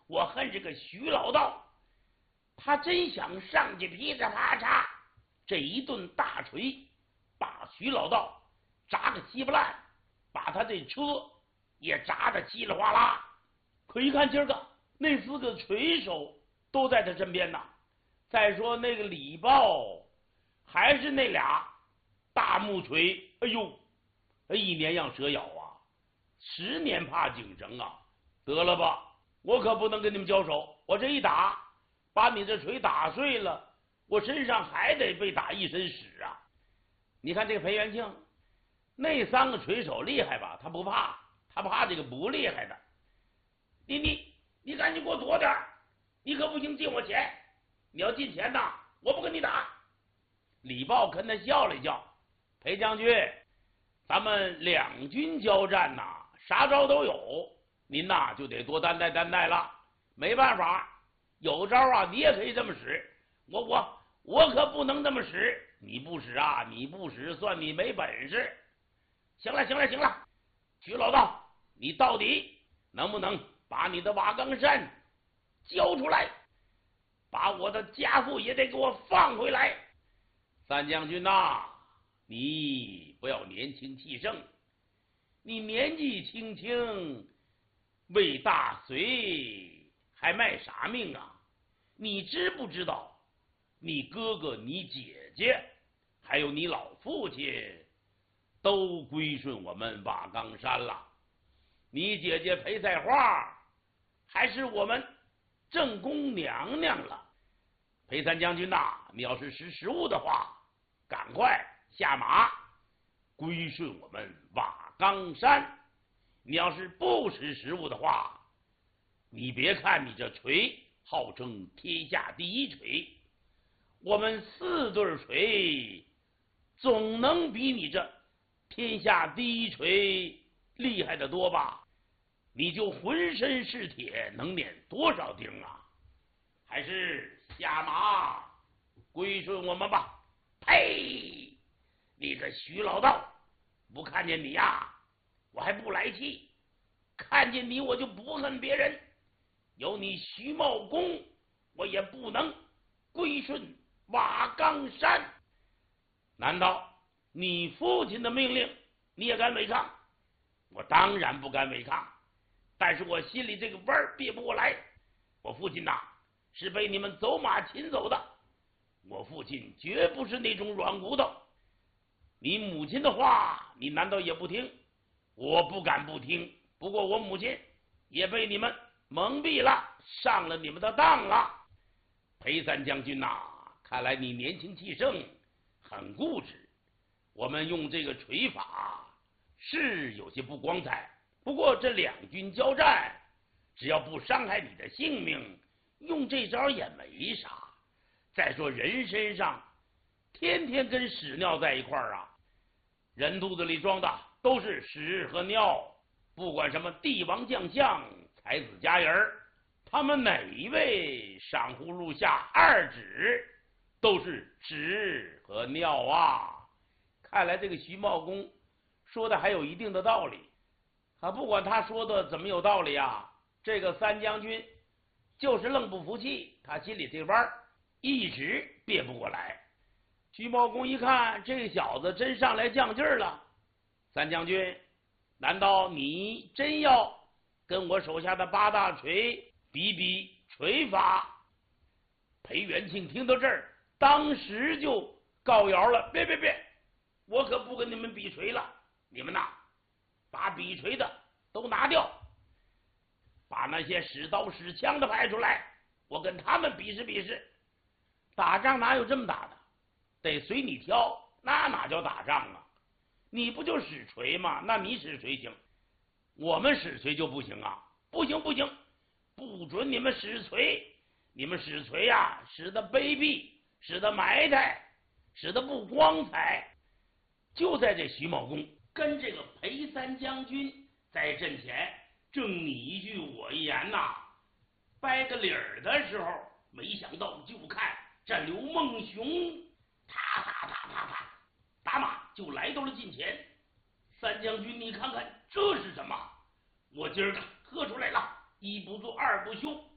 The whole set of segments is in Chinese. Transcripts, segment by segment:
我恨这个徐老道，他真想上去噼里啪嚓这一顿大锤，把徐老道砸个稀巴烂，把他这车也砸得稀里哗啦。可一看今儿个那4个锤手都在他身边呢。再说那个李豹还是那俩大木锤，哎呦，一年让蛇咬啊，10年怕井绳啊！得了吧，我可不能跟你们交手，我这一打把你这锤打碎了，我身上还得被打一身屎啊！你看这个裴元庆，那3个锤手厉害吧？他不怕，他怕这个不厉害的。你赶紧给我躲点，你可不行进我钱，你要进钱呐，我不跟你打。李豹跟他笑了笑，裴将军，咱们两军交战呐，啥招都有，您呐就得多担待了。没办法，有招啊，你也可以这么使，我可不能这么使，你不使啊，你不使算你没本事。行了，徐老道，你到底能不能把你的瓦岗山交出来，把我的家父也得给我放回来。三将军呐，你不要年轻气盛，你年纪轻轻为大隋还卖啥命啊？你知不知道你哥哥你姐姐还有你老父亲都归顺我们瓦岗山了？你姐姐裴菜花还是我们正宫娘娘了。裴三将军呐，你要是识时务的话，赶快下马归顺我们瓦岗山。你要是不识时务的话，你别看你这锤号称天下第一锤，我们4对锤总能比你这天下第一锤厉害得多吧？你就浑身是铁，能碾多少钉啊？还是下马归顺我们吧。呸！你个徐老道，不看见你呀，我还不来气；看见你，我就不恨别人。有你徐茂公，我也不能归顺瓦岗山。难道你父亲的命令你也敢违抗？我当然不敢违抗，但是我心里这个弯儿憋不过来。我父亲呐，是被你们走马擒走的，我父亲绝不是那种软骨头。你母亲的话你难道也不听？我不敢不听，不过我母亲也被你们蒙蔽了，上了你们的当了。裴三将军呐，看来你年轻气盛，很固执。我们用这个锤法是有些不光彩，不过这两军交战，只要不伤害你的性命，用这招也没啥。再说人身上天天跟屎尿在一块儿啊，人肚子里装的都是屎和尿，不管什么帝王将相、才子佳人，他们哪一位上葫芦下2指都是屎和尿啊！看来这个徐茂公说的还有一定的道理啊，不管他说的怎么有道理啊，这个三将军就是愣不服气，他心里这弯一直憋不过来。徐茂公一看这小子真上来犟劲儿了，三将军，难道你真要跟我手下的8大锤比比锤法？裴元庆听到这儿，当时就告饶了，别，我可不跟你们比锤了，你们呐，把比锤的都拿掉，把那些使刀使枪的派出来，我跟他们比试比试。打仗哪有这么打的？得随你挑，那哪叫打仗啊？你不就使锤吗？那你使锤行，我们使锤就不行啊！不行，不准你们使锤！你们使锤呀，使得卑鄙，使得埋汰，使得不光彩。就在这徐茂公跟这个裴三将军在阵前正你一句我一言呐，掰个理儿的时候，没想到就看这刘梦熊踏打马就来到了近前。三将军，你看看这是什么？我今儿个喝出来了，一不做二不休，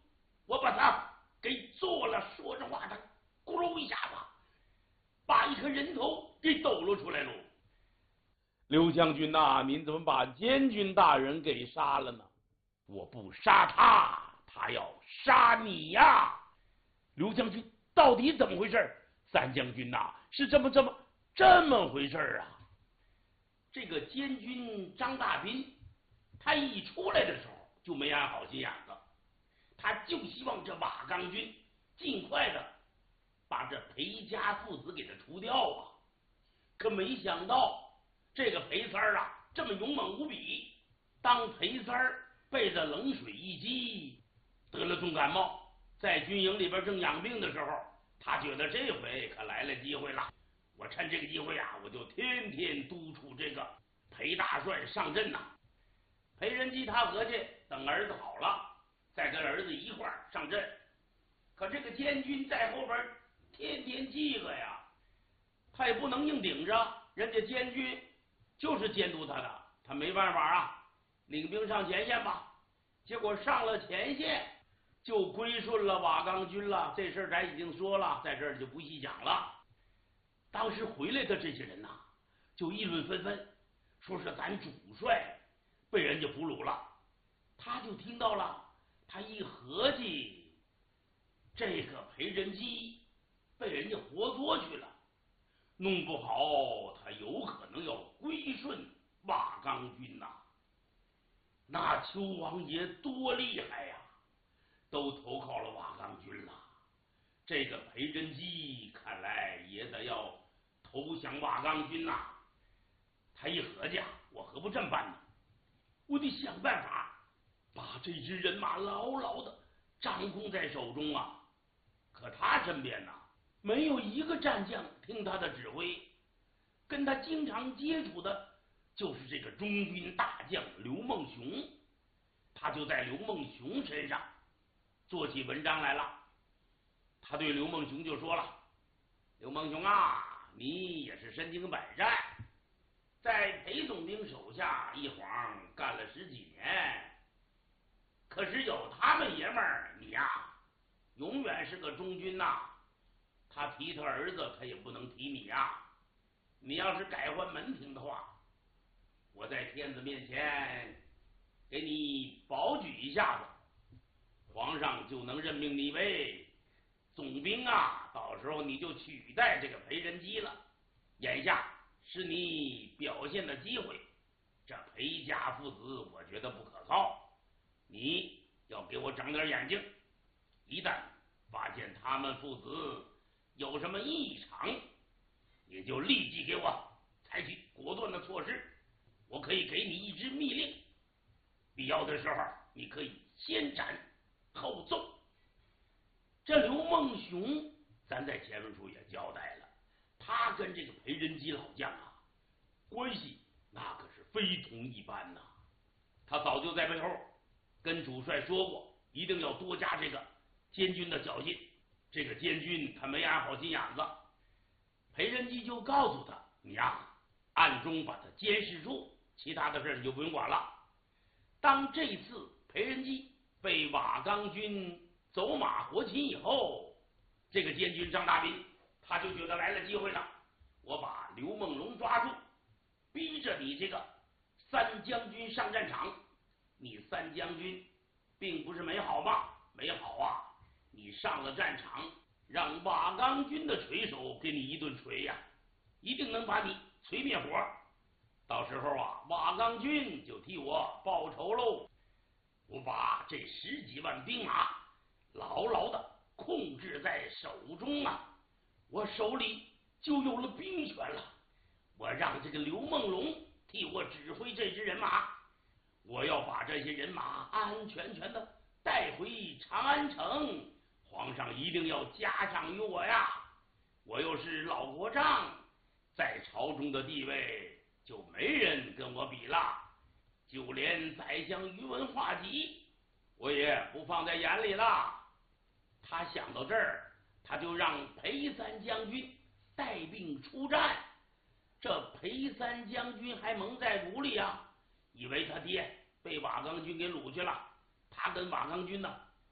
我把他给做了。说着话，他咕噜一下子把一颗人头给抖了出来喽。刘将军呐，您怎么把监军大人给杀了呢？我不杀他，他要杀你呀！刘将军，到底怎么回事？三将军呐，是这么回事啊！这个监军张大斌，他一出来的时候就没安好心眼子，他就希望这瓦岗军尽快的把这裴家父子给他除掉啊！可没想到这个裴三儿啊，这么勇猛无比。当裴三儿被这冷水一击，得了重感冒，在军营里边正养病的时候，他觉得这回可来了机会了。我趁这个机会啊，我就天天督促这个裴大帅上阵呐。裴仁基他合计，等儿子好了，再跟儿子一块儿上阵。可这个监军在后边天天记个呀，他也不能硬顶着，人家监军就是监督他的，他没办法啊，领兵上前线吧。结果上了前线，就归顺了瓦岗军了。这事儿咱已经说了，在这儿就不细讲了。当时回来的这些人呐，就议论纷纷，说是咱主帅被人家俘虏了。他就听到了，他一合计，这个裴仁基被人家活捉去了，弄不好他有可能要归顺瓦岗军呐。那邱王爷多厉害呀，都投靠了瓦岗军了。这个裴仁基看来也得要投降瓦岗军呐。他一合计，我何不这么办呢？我得想办法把这支人马牢牢的掌控在手中啊！可他身边呐，没有一个战将听他的指挥，跟他经常接触的就是这个中军大将刘梦熊。他就在刘梦熊身上做起文章来了。他对刘梦熊就说了：刘梦熊啊，你也是身经百战，在裴总兵手下一晃干了10几年，可是有他们爷们儿，你呀永远是个中军呐。他提他儿子，他也不能提你呀。你要是改换门庭的话，我在天子面前给你保举一下子，皇上就能任命你为总兵啊，到时候你就取代这个裴仁基了。眼下是你表现的机会，这裴家父子我觉得不可靠，你要给我长点眼睛，一旦发现他们父子有什么异常，也就立即给我采取果断的措施。我可以给你一支密令，必要的时候你可以先斩后奏。这刘梦熊咱在前文书也交代了，他跟这个裴仁基老将啊关系那可是非同一般呐。他早就在背后跟主帅说过，一定要多加这个监军的小心。这个监军他没安好心眼子，裴仁基就告诉他，你呀暗中把他监视住，其他的事你就不用管了。当这次裴仁基被瓦岗军走马活擒以后，这个监军张大斌他就觉得来了机会了，我把刘梦龙抓住，逼着你这个三将军上战场。你三将军并不是没好吗？没好啊，你上了战场，让瓦岗军的锤手给你一顿锤呀，一定能把你锤灭火。到时候啊，瓦岗军就替我报仇喽。我把这10几万兵马牢牢的控制在手中啊，我手里就有了兵权了。我让这个刘梦龙替我指挥这支人马，我要把这些人马安安全全的带回长安城，皇上一定要嘉奖于我呀。我又是老国丈，在朝中的地位就没人跟我比了，就连宰相于文化及我也不放在眼里了。他想到这儿，他就让裴三将军带兵出战。这裴三将军还蒙在鼓里啊，以为他爹被瓦岗军给掳去了，他跟瓦岗军呢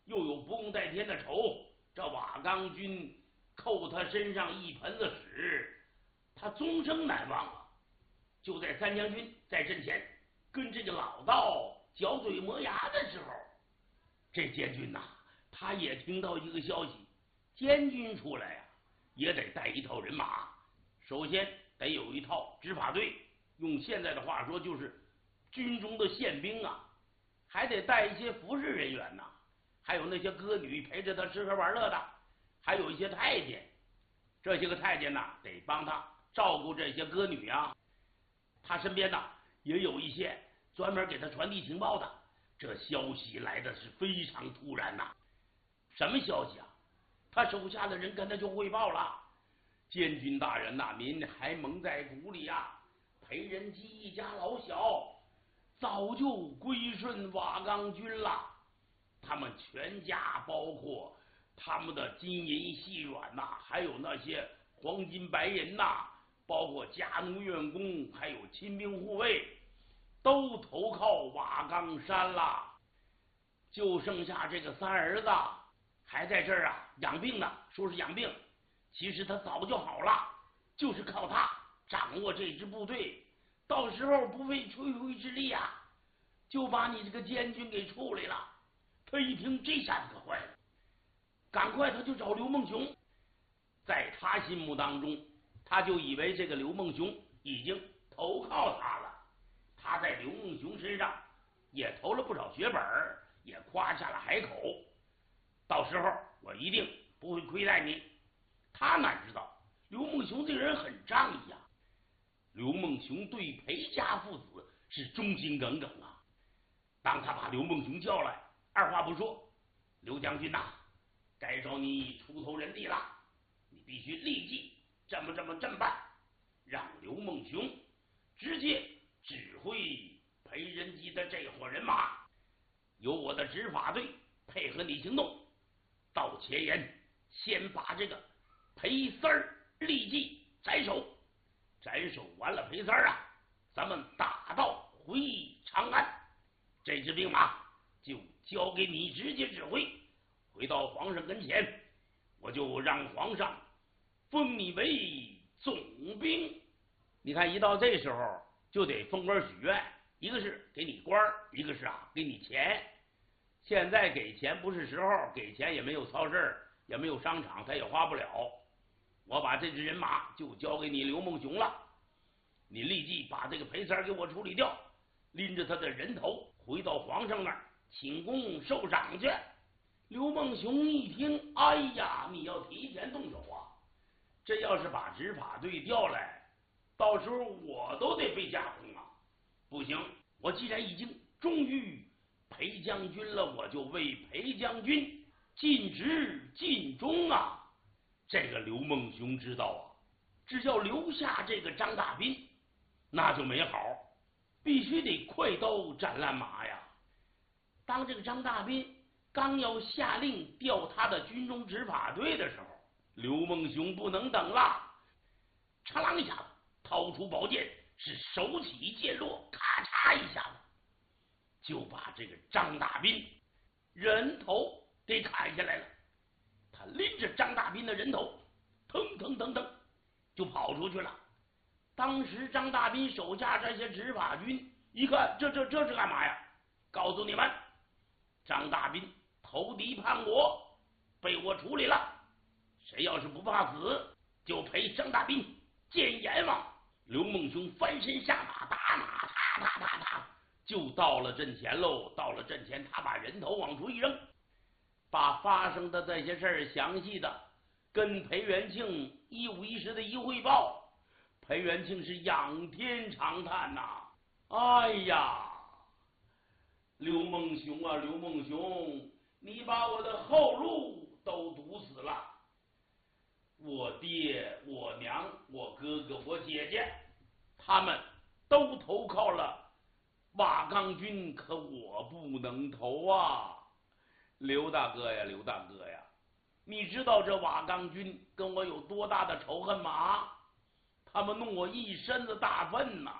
又有不共戴天的仇，这瓦岗军扣他身上一盆子屎，他终生难忘啊！就在三将军在阵前跟这个老道嚼嘴磨牙的时候，这监军呐，他也听到一个消息，监军出来呀，也得带一套人马，首先得有一套执法队，用现在的话说就是军中的宪兵啊，还得带一些服侍人员呐，还有那些歌女陪着他吃喝玩乐的，还有一些太监，这些个太监呐，得帮他照顾这些歌女啊。他身边呐也有一些专门给他传递情报的。这消息来的是非常突然呐。什么消息啊？他手下的人跟他就汇报了，监军大人呐，您还蒙在鼓里啊，裴仁基一家老小早就归顺瓦岗军了，他们全家包括他们的金银细软呐，还有那些黄金白银呐，包括家奴院工，还有亲兵护卫，都投靠瓦岗山了。就剩下这个三儿子还在这儿啊养病呢，说是养病，其实他早就好了，就是靠他掌握这支部队，到时候不费吹灰之力啊，就把你这个监军给处理了。他一听这下子可坏了，赶快他就找刘梦熊。在他心目当中，他就以为这个刘梦熊已经投靠他了，他在刘梦熊身上也投了不少血本，也夸下了海口，到时候我一定不会亏待你。他哪知道刘梦熊这个人很仗义啊，刘梦熊对裴家父子是忠心耿耿啊。当他把刘梦熊叫来，二话不说，刘将军呐，该找你出头人地了，你必须立即这么办，让刘梦熊直接指挥裴仁基的这伙人马，由我的执法队配合你行动。到前沿先把这个裴三儿立即斩首，斩首完了裴三儿啊，咱们打道回长安，这支兵马就交给你直接指挥。回到皇上跟前，我就让皇上封你为总兵。你看一到这时候就得封官许愿，一个是给你官，一个是给你钱。现在给钱不是时候，给钱也没有操事，也没有商场，他也花不了。我把这支人马就交给你刘梦熊了，你立即把这个裴三给我处理掉，拎着他的人头回到皇上那儿请功受赏去。刘梦熊一听，哎呀，你要提前动手啊，这要是把执法队调来，到时候我都得被架空啊。不行，我既然已经忠于裴将军了，我就为裴将军尽职尽忠啊。这个刘梦熊知道啊，只要留下这个张大斌那就没好，必须得快刀斩乱麻呀。当这个张大斌刚要下令调他的军中执法队的时候，刘梦熊不能等了，嚓啷一下子掏出宝剑，是手起剑落，咔嚓一下子就把这个张大斌人头给砍下来了。他拎着张大斌的人头腾腾腾腾就跑出去了。当时张大斌手下这些执法军一看，这是干嘛呀？告诉你们，张大斌投敌叛国，被我处理了，谁要是不怕死，就陪张大斌见阎王。刘梦熊翻身下马，打马，踏踏踏踏就到了阵前喽。到了阵前，他把人头往出一扔，把发生的这些事儿详细的跟裴元庆一五一十的一汇报。裴元庆是仰天长叹呐，哎呀，刘梦熊啊，刘梦熊，你把我的后路都堵死了。我爹、我娘、我哥哥、我姐姐，他们都投靠了瓦岗军，可我不能投啊！刘大哥呀，刘大哥呀，你知道这瓦岗军跟我有多大的仇恨吗？他们弄我一身子大粪呐！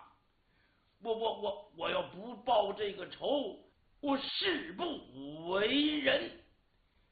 我要不报这个仇，我誓不为人。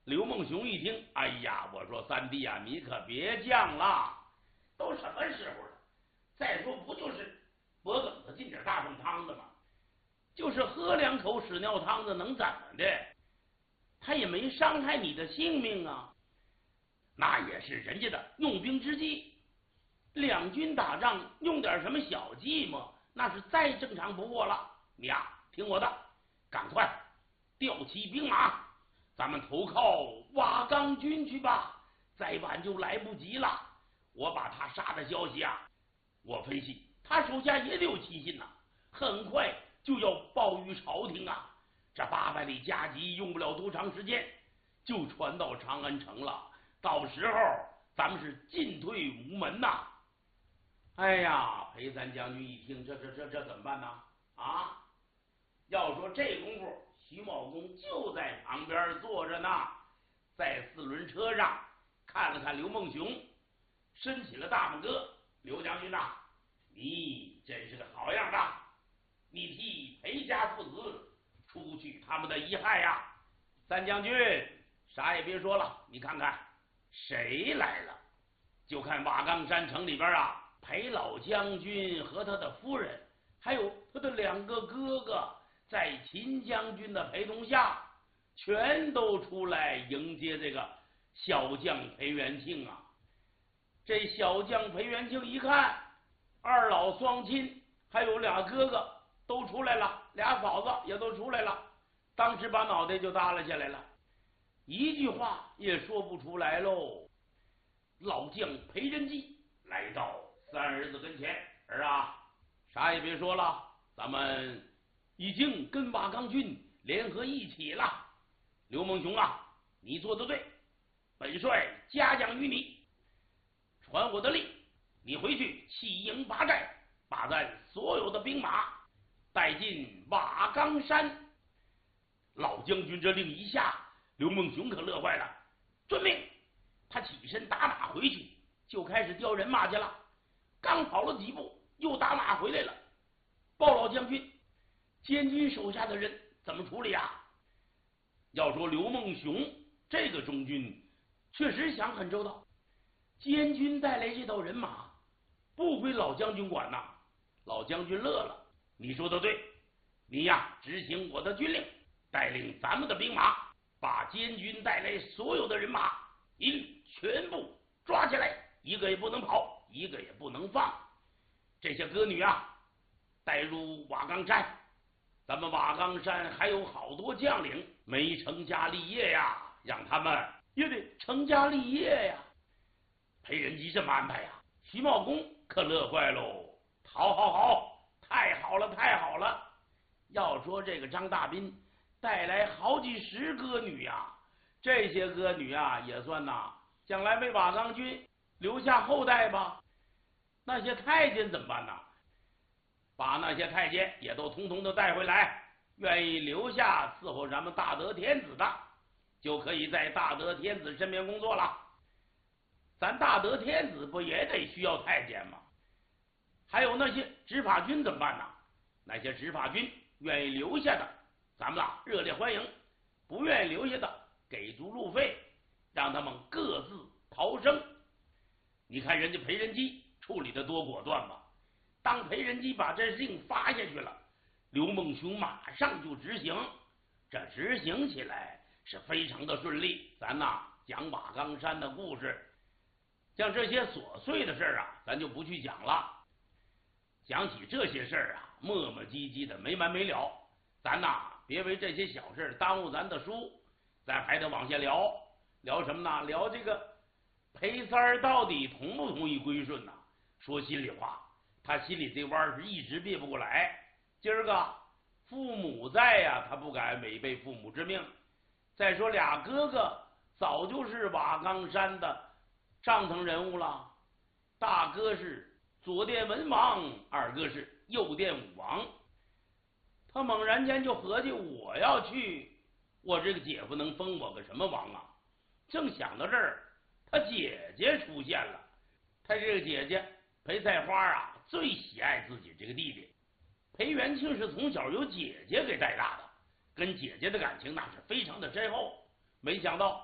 刘梦熊一听，哎呀，我说三弟啊，你可别犟了，都什么时候了？再说不就是脖梗子进点大众汤子吗？就是喝2口屎尿汤子能怎么的？他也没伤害你的性命啊，那也是人家的用兵之计。两军打仗用点什么小计谋，那是再正常不过了。你呀，听我的，赶快调起兵马，咱们投靠瓦岗军去吧，再晚就来不及了。我把他杀的消息啊，我分析他手下也得有亲信呐，很快就要报于朝廷啊。这800里加急用不了多长时间，就传到长安城了。到时候咱们是进退无门呐！哎呀，裴三将军一听，这怎么办呢？啊，要说这功夫，徐茂公就在旁边坐着呢，在4轮车上看了看刘梦熊，伸起了大拇哥。刘将军呐，你真是个好样的，你替裴家父子除去他们的遗害呀！三将军，啥也别说了，你看看谁来了？就看瓦岗山城里边啊，裴老将军和他的夫人，还有他的2个哥哥，在秦将军的陪同下，全都出来迎接这个小将裴元庆啊。这小将裴元庆一看，2老双亲还有2哥哥都出来了，2嫂子也都出来了，当时把脑袋就耷拉下来了，一句话也说不出来喽。老将裴仁基来到3儿子跟前，儿啊，啥也别说了，咱们已经跟瓦岗军联合一起了。刘梦熊啊，你做得对，本帅嘉奖于你，传我的令，你回去弃营拔寨，把咱所有的兵马带进瓦岗山。老将军这令一下，刘梦熊可乐坏了，遵命。他起身打马回去，就开始调人马去了。刚跑了几步，又打马回来了，报老将军，监军手下的人怎么处理啊？要说刘梦熊这个中军确实想很周到，监军带来这道人马不归老将军管呐。老将军乐了，你说的对，你呀执行我的军令，带领咱们的兵马，把监军带来所有的人马一律全部抓起来，一个也不能跑，一个也不能放。这些歌女啊，带入瓦岗山，咱们瓦岗山还有好多将领没成家立业呀，让他们也得成家立业呀。裴仁基这么安排呀，徐茂公可乐坏喽。好，太好了，太好了！要说这个张大斌带来好几10歌女呀，这些歌女啊也算呐，将来为瓦岗军留下后代吧。那些太监怎么办呢？把那些太监也都通通的带回来，愿意留下伺候咱们大德天子的，就可以在大德天子身边工作了。咱大德天子不也得需要太监吗？还有那些执法军怎么办呢？那些执法军愿意留下的，咱们热烈欢迎；不愿意留下的，给足路费，让他们各自逃生。你看人家裴仁基处理的多果断吧？当裴仁基把这令发下去了，刘梦熊马上就执行，这执行起来是非常的顺利。咱讲瓦岗山的故事，像这些琐碎的事啊，咱就不去讲了。讲起这些事儿啊，磨磨唧唧的没完没了。咱别为这些小事耽误咱的书，咱还得往下聊。聊什么呢？聊这个裴三儿到底同不同意归顺呢？说心里话，他心里这弯是一直别不过来。今儿个父母在呀，他不敢违背父母之命。再说2哥哥早就是瓦岗山的上层人物了，大哥是左殿文王，2哥是右殿武王。他猛然间就合计，我要去，我这个姐夫能封我个什么王啊？正想到这儿，他姐姐出现了。他这个姐姐裴菜花啊，最喜爱自己这个弟弟。裴元庆是从小由姐姐给带大的，跟姐姐的感情那是非常的深厚。没想到